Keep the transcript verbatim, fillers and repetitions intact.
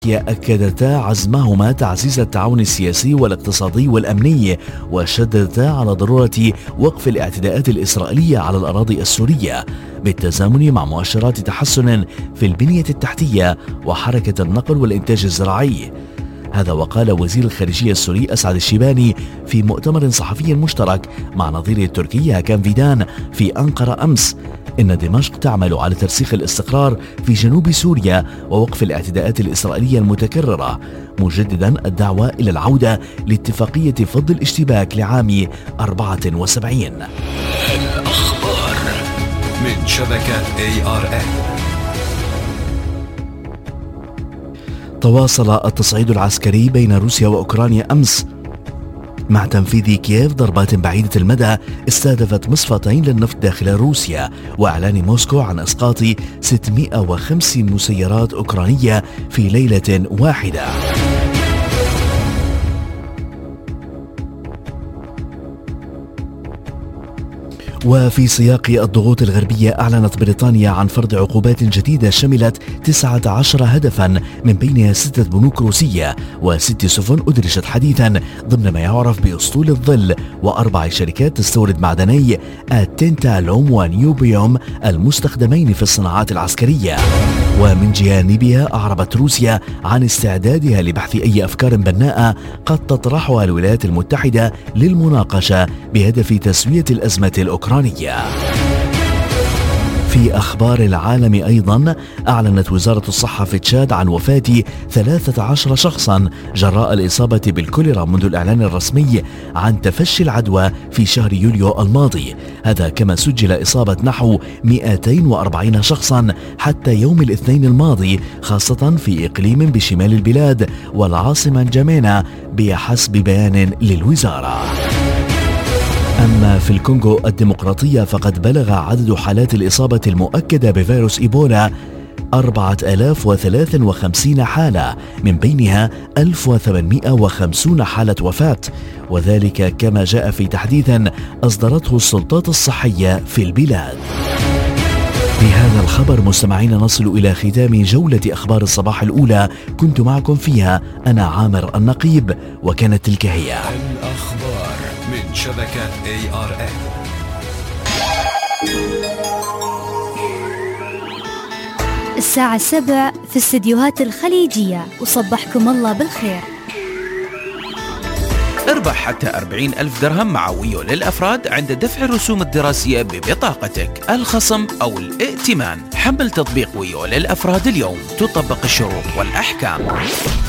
أكدتا عزمهما تعزيز التعاون السياسي والاقتصادي والأمني، وشددتا على ضرورة وقف الاعتداءات الإسرائيلية على الأراضي السورية بالتزامن مع مؤشرات تحسن في البنية التحتية وحركة النقل والإنتاج الزراعي. هذا وقال وزير الخارجية السوري أسعد الشيباني في مؤتمر صحفي مشترك مع نظيره التركي هاكان فيدان في أنقرة أمس إن دمشق تعمل على ترسيخ الاستقرار في جنوب سوريا ووقف الاعتداءات الإسرائيلية المتكررة، مجددا الدعوة إلى العودة لاتفاقية فض الاشتباك لعام أربعة وسبعين. الأخبار من شبكة إيه آر إن. تواصل التصعيد العسكري بين روسيا وأوكرانيا أمس مع تنفيذ كييف ضربات بعيدة المدى استهدفت مصفتين للنفط داخل روسيا، وإعلان موسكو عن إسقاط ستمائة وخمسة مسيرات أوكرانية في ليلة واحدة. وفي سياق الضغوط الغربية أعلنت بريطانيا عن فرض عقوبات جديدة شملت تسعة عشر هدفا من بينها ستة بنوك روسية وست سفن أدرجت حديثا ضمن ما يعرف بأسطول الظل، وأربع شركات تستورد معدني التنتالوم ونيوبيوم المستخدمين في الصناعات العسكرية. ومن جانبها أعربت روسيا عن استعدادها لبحث أي أفكار بناءة قد تطرحها الولايات المتحدة للمناقشة بهدف تسوية الأزمة الأوكرانية. في أخبار العالم أيضا، أعلنت وزارة الصحة في تشاد عن وفاة ثلاثة عشر شخصا جراء الإصابة بالكوليرا منذ الإعلان الرسمي عن تفشي العدوى في شهر يوليو الماضي. هذا كما سجل إصابة نحو مئتين وأربعين شخصا حتى يوم الاثنين الماضي، خاصة في إقليم بشمال البلاد والعاصمة نجامينا بحسب بيان للوزارة. أما في الكونغو الديمقراطية فقد بلغ عدد حالات الإصابة المؤكدة بفيروس إيبولا أربعة آلاف وثلاثة وخمسين حالة، من بينها ألف وثمانمائة وخمسين حالة وفاة، وذلك كما جاء في تحديث أصدرته السلطات الصحية في البلاد. بهذا الخبر مستمعين نصل إلى ختام جولة أخبار الصباح الأولى، كنت معكم فيها أنا عامر النقيب، وكانت تلك هي الأخبار من شبكة إيه آر إن. الساعة السبع في استديوهات الخليجية، وصبحكم الله بالخير. اربح حتى أربعين ألف درهم مع ويو للأفراد عند دفع الرسوم الدراسية ببطاقتك، الخصم أو الائتمان. حمل تطبيق ويو للأفراد اليوم، تطبق الشروط والأحكام.